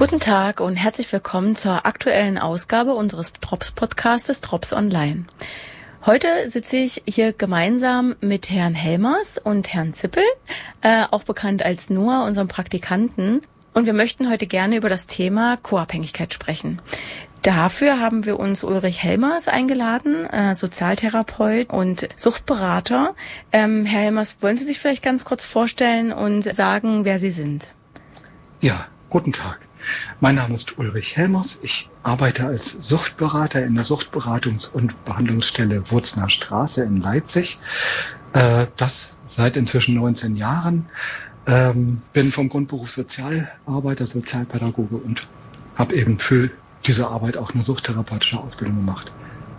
Guten Tag und herzlich willkommen zur aktuellen Ausgabe unseres Drops-Podcastes Drops Online. Heute sitze ich hier gemeinsam mit Herrn Helmers und Herrn Zippel, auch bekannt als Noah, unserem Praktikanten. Und wir möchten heute gerne über das Thema Co-Abhängigkeit sprechen. Dafür haben wir uns Ulrich Helmers eingeladen, Sozialtherapeut und Suchtberater. Herr Helmers, wollen Sie sich vielleicht ganz kurz vorstellen und sagen, wer Sie sind? Ja, guten Tag. Mein Name ist Ulrich Helmers. Ich arbeite als Suchtberater in der Suchtberatungs- und Behandlungsstelle Wurzner Straße in Leipzig. Das seit inzwischen 19 Jahren. Bin vom Grundberuf Sozialarbeiter, Sozialpädagoge und habe eben für diese Arbeit auch eine suchttherapeutische Ausbildung gemacht.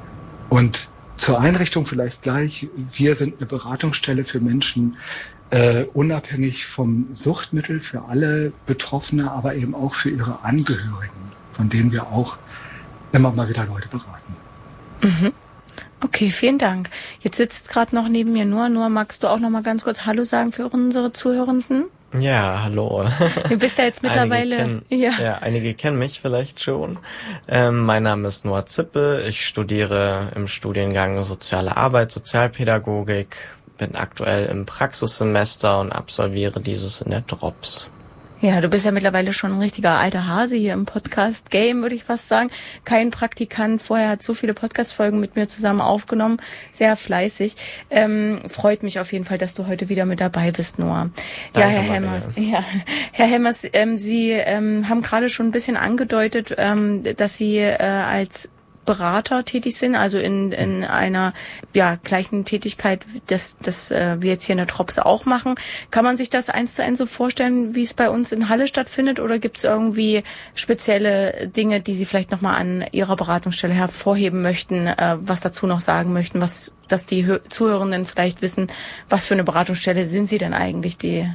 Und zur Einrichtung vielleicht gleich. Wir sind eine Beratungsstelle für Menschen, unabhängig vom Suchtmittel, für alle Betroffene, aber eben auch für ihre Angehörigen, von denen wir auch immer mal wieder Leute beraten. Mhm. Okay, vielen Dank. Jetzt sitzt gerade noch neben mir Noah. Noah, magst du auch noch mal ganz kurz Hallo sagen für unsere Zuhörenden? Ja, hallo. Du bist ja jetzt mittlerweile... Einige kennen mich vielleicht schon. Mein Name ist Noah Zippel. Ich studiere im Studiengang Soziale Arbeit, Sozialpädagogik, bin aktuell im Praxissemester und absolviere dieses in der Drops. Ja, du bist ja mittlerweile schon ein richtiger alter Hase hier im Podcast-Game, würde ich fast sagen. Kein Praktikant vorher hat so viele Podcast-Folgen mit mir zusammen aufgenommen. Sehr fleißig. Freut mich auf jeden Fall, dass du heute wieder mit dabei bist, Noah. Danke, ja, Herr Helmers. Ja, Herr Helmers, Sie haben gerade schon ein bisschen angedeutet, dass Sie als Berater tätig sind, also in einer gleichen Tätigkeit, das wir jetzt hier in der Drops auch machen. Kann man sich das 1:1 so vorstellen, wie es bei uns in Halle stattfindet, oder gibt es irgendwie spezielle Dinge, die Sie vielleicht nochmal an Ihrer Beratungsstelle hervorheben möchten, was dazu noch sagen möchten, dass die Zuhörenden vielleicht wissen, was für eine Beratungsstelle sind Sie denn eigentlich, die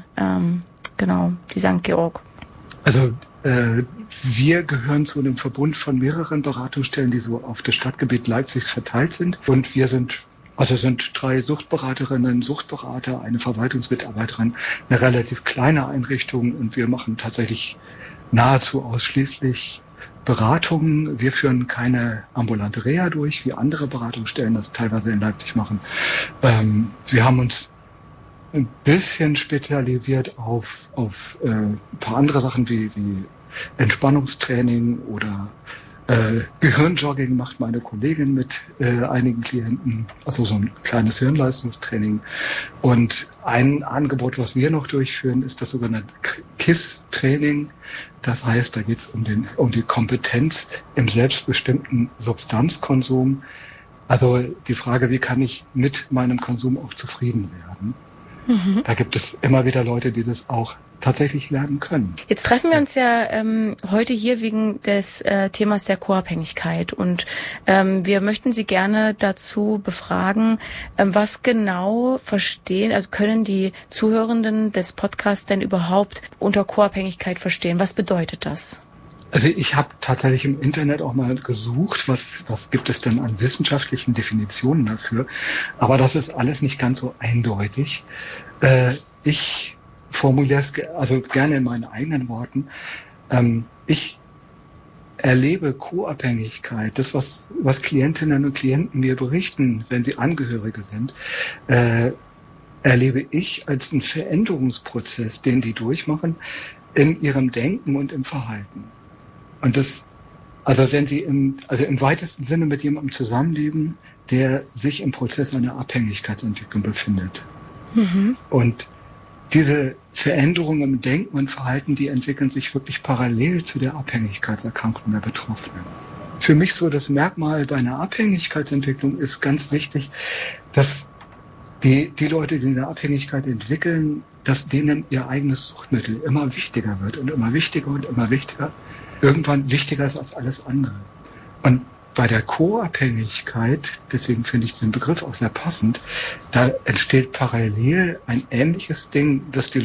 St. Georg? Also wir gehören zu einem Verbund von mehreren Beratungsstellen, die so auf das Stadtgebiet Leipzigs verteilt sind. Und wir sind 3 Suchtberaterinnen, Suchtberater, eine Verwaltungsmitarbeiterin, eine relativ kleine Einrichtung. Und wir machen tatsächlich nahezu ausschließlich Beratungen. Wir führen keine ambulante Reha durch, wie andere Beratungsstellen das teilweise in Leipzig machen. Wir haben uns ein bisschen spezialisiert auf ein paar andere Sachen wie Entspannungstraining oder Gehirnjogging macht meine Kollegin mit einigen Klienten, also so ein kleines Hirnleistungstraining. Und ein Angebot, was wir noch durchführen, ist das sogenannte KISS-Training. Das heißt, da geht es um die Kompetenz im selbstbestimmten Substanzkonsum. Also die Frage, wie kann ich mit meinem Konsum auch zufrieden werden? Mhm. Da gibt es immer wieder Leute, die das auch tatsächlich lernen können. Jetzt treffen wir uns ja heute hier wegen des Themas der Co-Abhängigkeit und wir möchten Sie gerne dazu befragen, was genau können die Zuhörenden des Podcasts denn überhaupt unter Co-Abhängigkeit verstehen? Was bedeutet das? Also ich habe tatsächlich im Internet auch mal gesucht, was gibt es denn an wissenschaftlichen Definitionen dafür. Aber das ist alles nicht ganz so eindeutig. Ich formuliere es gerne in meinen eigenen Worten. Ich erlebe Co-Abhängigkeit, das was Klientinnen und Klienten mir berichten, wenn sie Angehörige sind, erlebe ich als einen Veränderungsprozess, den die durchmachen in ihrem Denken und im Verhalten. Und wenn Sie im weitesten Sinne mit jemandem zusammenleben, der sich im Prozess einer Abhängigkeitsentwicklung befindet. Mhm. Und diese Veränderungen im Denken und Verhalten, die entwickeln sich wirklich parallel zu der Abhängigkeitserkrankung der Betroffenen. Für mich so das Merkmal bei einer Abhängigkeitsentwicklung ist ganz wichtig, dass die Leute, die eine Abhängigkeit entwickeln, dass denen ihr eigenes Suchtmittel immer wichtiger wird und immer wichtiger und immer wichtiger. Irgendwann wichtiger ist als alles andere. Und bei der Co-Abhängigkeit, deswegen finde ich diesen Begriff auch sehr passend, da entsteht parallel ein ähnliches Ding, dass den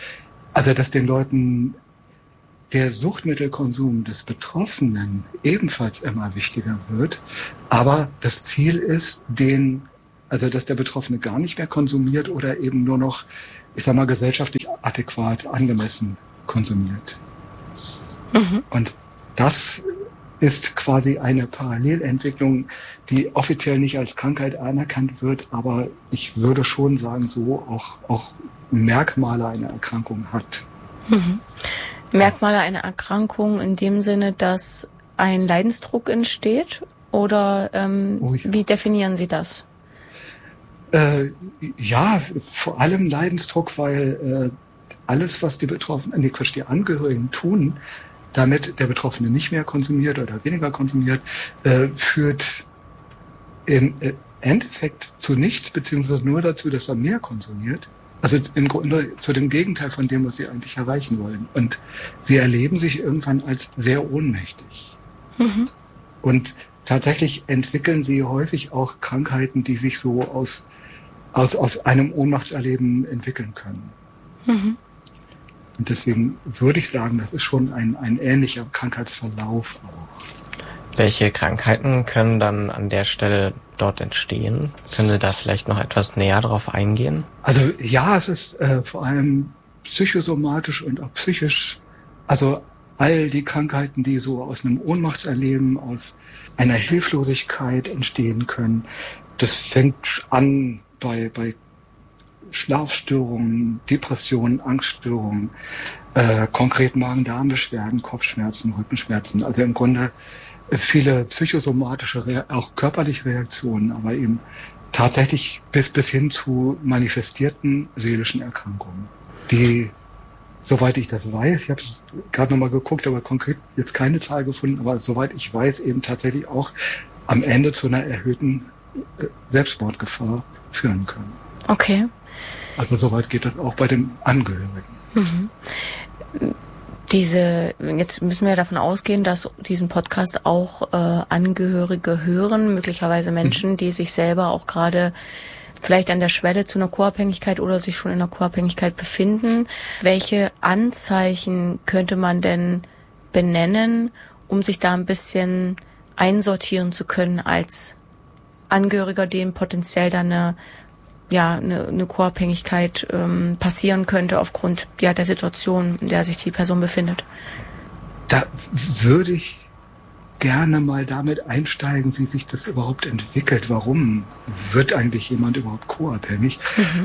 Leuten der Suchtmittelkonsum des Betroffenen ebenfalls immer wichtiger wird. Aber das Ziel ist, dass der Betroffene gar nicht mehr konsumiert oder eben nur noch, gesellschaftlich adäquat, angemessen konsumiert. Und das ist quasi eine Parallelentwicklung, die offiziell nicht als Krankheit anerkannt wird, aber ich würde schon sagen, so auch Merkmale einer Erkrankung hat. Merkmale einer Erkrankung in dem Sinne, dass ein Leidensdruck entsteht? Oder wie definieren Sie das? Ja, vor allem Leidensdruck, weil alles, was die Angehörigen tun, damit der Betroffene nicht mehr konsumiert oder weniger konsumiert, führt im Endeffekt zu nichts, beziehungsweise nur dazu, dass er mehr konsumiert. Also im Grunde zu dem Gegenteil von dem, was sie eigentlich erreichen wollen. Und sie erleben sich irgendwann als sehr ohnmächtig. Und tatsächlich entwickeln sie häufig auch Krankheiten, die sich so aus einem Ohnmachtserleben entwickeln können. Und deswegen würde ich sagen, das ist schon ein ähnlicher Krankheitsverlauf auch. Welche Krankheiten können dann an der Stelle dort entstehen? Können Sie da vielleicht noch etwas näher drauf eingehen? Also ja, es ist vor allem psychosomatisch und auch psychisch, also all die Krankheiten, die so aus einem Ohnmachtserleben, aus einer Hilflosigkeit entstehen können. Das fängt an bei Schlafstörungen, Depressionen, Angststörungen, konkret Magen-Darm-Beschwerden, Kopfschmerzen, Rückenschmerzen. Also im Grunde viele psychosomatische, auch körperliche Reaktionen, aber eben tatsächlich bis hin zu manifestierten seelischen Erkrankungen, die, soweit ich das weiß, ich habe es gerade nochmal geguckt, aber konkret jetzt keine Zahl gefunden, aber soweit ich weiß, eben tatsächlich auch am Ende zu einer erhöhten Selbstmordgefahr führen können. Okay. Also soweit geht das auch bei den Angehörigen. Jetzt müssen wir davon ausgehen, dass diesen Podcast auch Angehörige hören, möglicherweise Menschen, die sich selber auch gerade vielleicht an der Schwelle zu einer Co-Abhängigkeit oder sich schon in einer Co-Abhängigkeit befinden. Welche Anzeichen könnte man denn benennen, um sich da ein bisschen einsortieren zu können als Angehöriger, dem potenziell dann eine Co-Abhängigkeit passieren könnte aufgrund der Situation, in der sich die Person befindet? Da würde ich gerne mal damit einsteigen, wie sich das überhaupt entwickelt. Warum wird eigentlich jemand überhaupt co-abhängig?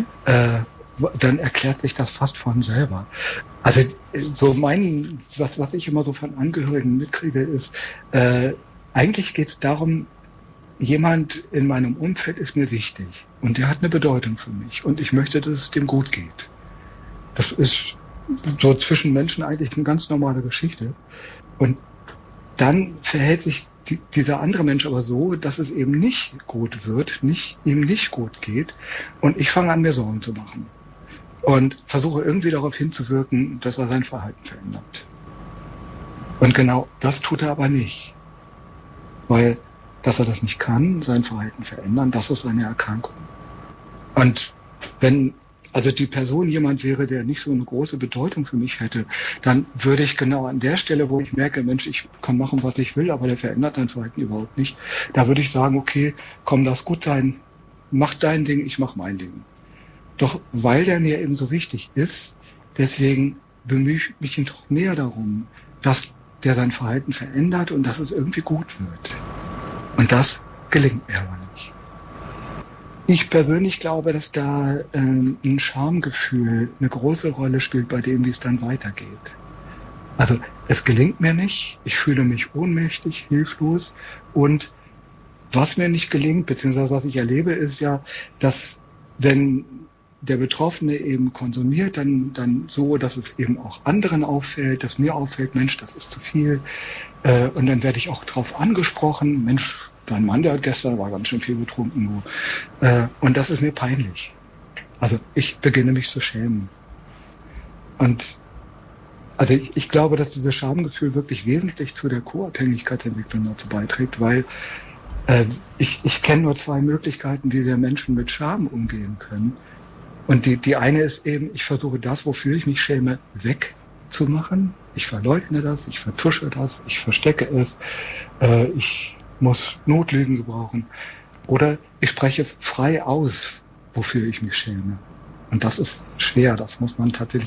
Dann erklärt sich das fast von selber. Also so was ich immer so von Angehörigen mitkriege, ist, eigentlich geht es darum, jemand in meinem Umfeld ist mir wichtig und der hat eine Bedeutung für mich und ich möchte, dass es dem gut geht. Das ist so zwischen Menschen eigentlich eine ganz normale Geschichte. Und dann verhält sich dieser andere Mensch aber so, dass es eben nicht gut wird, ihm nicht gut geht und ich fange an, mir Sorgen zu machen und versuche irgendwie darauf hinzuwirken, dass er sein Verhalten verändert. Und genau das tut er aber nicht, weil dass er das nicht kann, sein Verhalten verändern, das ist eine Erkrankung. Und wenn also die Person jemand wäre, der nicht so eine große Bedeutung für mich hätte, dann würde ich genau an der Stelle, wo ich merke, Mensch, ich kann machen, was ich will, aber der verändert sein Verhalten überhaupt nicht, da würde ich sagen, okay, komm, lass gut sein, mach dein Ding, ich mach mein Ding. Doch weil der mir eben so wichtig ist, deswegen bemühe ich mich doch mehr darum, dass der sein Verhalten verändert und dass es irgendwie gut wird. Und das gelingt mir aber nicht. Ich persönlich glaube, dass da ein Schamgefühl eine große Rolle spielt bei dem, wie es dann weitergeht. Also es gelingt mir nicht, ich fühle mich ohnmächtig, hilflos und was mir nicht gelingt, beziehungsweise was ich erlebe, ist ja, dass wenn der Betroffene eben konsumiert, dann so, dass es eben auch anderen auffällt, dass mir auffällt, Mensch, das ist zu viel. Und dann werde ich auch drauf angesprochen, Mensch, dein Mann, der hat gestern war ganz schön viel getrunken. Und das ist mir peinlich. Also ich beginne mich zu schämen. Und also ich glaube, dass dieses Schamgefühl wirklich wesentlich zu der Co-Abhängigkeitsentwicklung dazu beiträgt, weil ich kenne nur zwei Möglichkeiten, wie wir Menschen mit Scham umgehen können. Und die eine ist eben, ich versuche das, wofür ich mich schäme, wegzumachen. Ich verleugne das, ich vertusche das, ich verstecke es, ich muss Notlügen gebrauchen. Oder ich spreche frei aus, wofür ich mich schäme. Und das ist schwer, das muss man tatsächlich